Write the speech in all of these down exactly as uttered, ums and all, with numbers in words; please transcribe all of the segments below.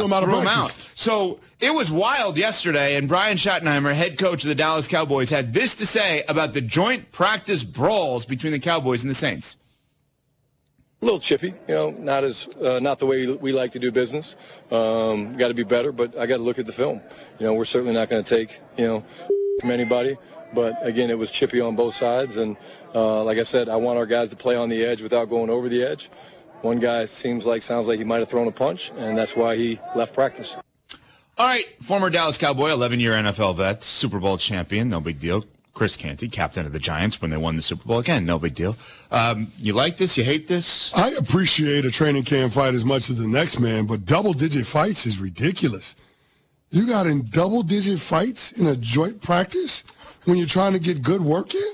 him out of threw him practice. out. So it was wild yesterday, and Brian Schottenheimer, head coach of the Dallas Cowboys, had this to say about the joint practice brawls between the Cowboys and the Saints. A little chippy, you know, not as uh, not the way we like to do business. Um, got to be better, but I got to look at the film. You know, we're certainly not going to take, you know, from anybody. But again, it was chippy on both sides, and uh, like I said, I want our guys to play on the edge without going over the edge. One guy seems like sounds like he might have thrown a punch, and that's why he left practice. All right, former Dallas Cowboy, eleven-year N F L vet, Super Bowl champion, no big deal. Chris Canty, captain of the Giants when they won the Super Bowl. Again, no big deal. Um, you like this? You hate this? I appreciate a training camp fight as much as the next man, but double-digit fights is ridiculous. You got in double-digit fights in a joint practice when you're trying to get good work in?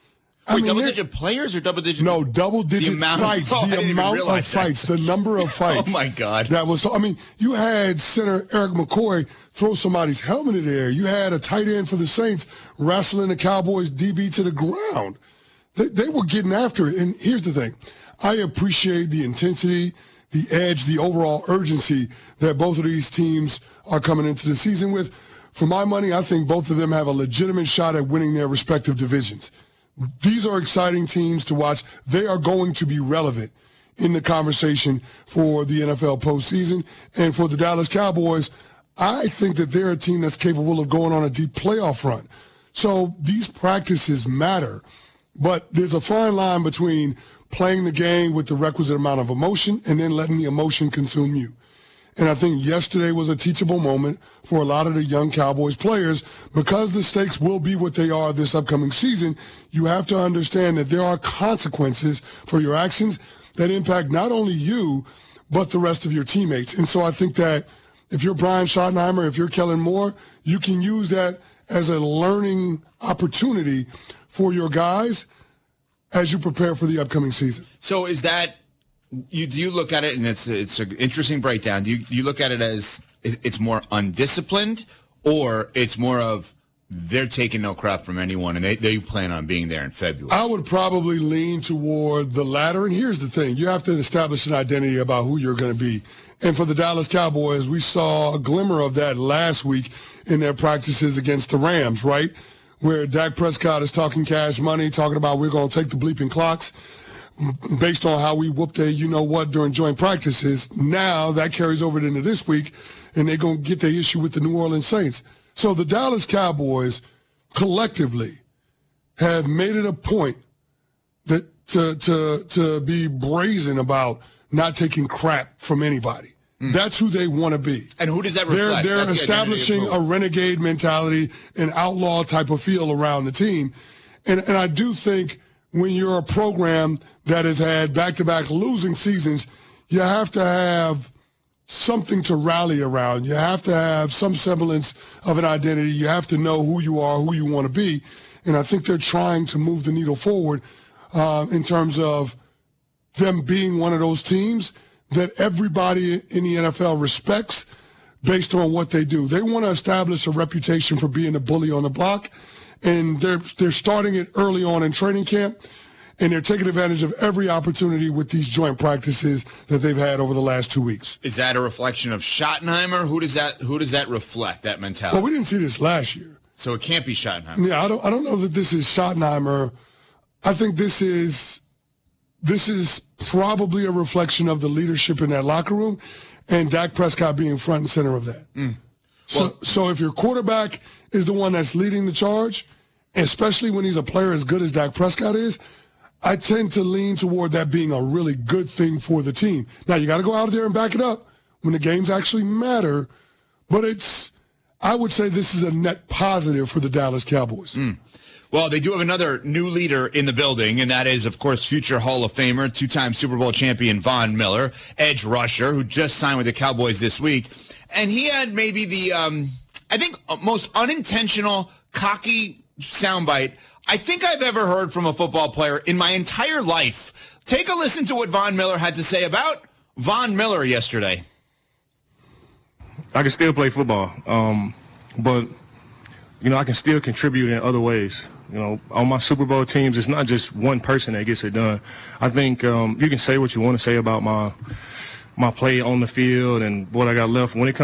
I Wait, mean, double-digit players or double-digit? No, double-digit amount fights. Of, oh, the amount of fights, that. the number of fights. Oh, my God. That was, I mean, you had center Eric McCoy throw somebody's helmet in the air. You had a tight end for the Saints wrestling the Cowboys D B to the ground. They, they were getting after it. And here's the thing. I appreciate the intensity, the edge, the overall urgency that both of these teams are coming into the season with. For my money, I think both of them have a legitimate shot at winning their respective divisions. These are exciting teams to watch. They are going to be relevant in the conversation for the N F L postseason. And for the Dallas Cowboys, I think that they're a team that's capable of going on a deep playoff run. So these practices matter. But there's a fine line between playing the game with the requisite amount of emotion and then letting the emotion consume you. And I think yesterday was a teachable moment for a lot of the young Cowboys players. Because the stakes will be what they are this upcoming season, you have to understand that there are consequences for your actions that impact not only you, but the rest of your teammates. And so I think that if you're Brian Schottenheimer, if you're Kellen Moore, you can use that as a learning opportunity for your guys as you prepare for the upcoming season. So is that... You do you look at it, and it's it's an interesting breakdown. Do you you look at it as it's more undisciplined, or it's more of they're taking no crap from anyone, and they, they plan on being there in February? I would probably lean toward the latter. And here's the thing. You have to establish an identity about who you're going to be. And for the Dallas Cowboys, we saw a glimmer of that last week in their practices against the Rams, right, where Dak Prescott is talking cash money, talking about we're going to take the bleeping clocks. Based on how we whooped a you-know-what during joint practices, now that carries over into this week, and they're going to get the issue with the New Orleans Saints. So the Dallas Cowboys collectively have made it a point that to to to be brazen about not taking crap from anybody. Mm. That's who they want to be. And who does that reflect? They're, they're That's establishing the a renegade mentality, an outlaw type of feel around the team. And and I do think when you're a program that has had back-to-back losing seasons, you have to have something to rally around. You have to have some semblance of an identity. You have to know who you are, who you want to be. And I think they're trying to move the needle forward uh, in terms of them being one of those teams that everybody in the N F L respects based on what they do. They want to establish a reputation for being a bully on the block, and they're they're starting it early on in training camp. And they're taking advantage of every opportunity with these joint practices that they've had over the last two weeks. Is that a reflection of Schottenheimer? Who does that Who does that reflect, that mentality? Well, we didn't see this last year. So it can't be Schottenheimer. Yeah, I don't I don't know that this is Schottenheimer. I think this is this is probably a reflection of the leadership in that locker room and Dak Prescott being front and center of that. Mm. Well, so so if your quarterback is the one that's leading the charge, especially when he's a player as good as Dak Prescott is, I tend to lean toward that being a really good thing for the team. Now, you got to go out there and back it up when the games actually matter, but it's, I would say this is a net positive for the Dallas Cowboys. Mm. Well, they do have another new leader in the building, and that is, of course, future Hall of Famer, two-time Super Bowl champion Von Miller, edge rusher, who just signed with the Cowboys this week. And he had maybe the, um, I think, most unintentional, cocky soundbite I think I've ever heard from a football player in my entire life. Take a listen to what Von Miller had to say about Von Miller yesterday. I can still play football, um, but, you know, I can still contribute in other ways. You know, on my Super Bowl teams, it's not just one person that gets it done. I think um, you can say what you want to say about my my play on the field and what I got left. When it comes